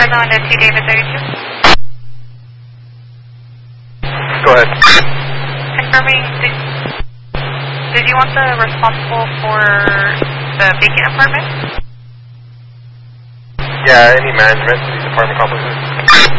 Fresno into 2 David 32. Go ahead. Confirming, did you want the responsible for the vacant apartment? Yeah, any management, these apartment complexes.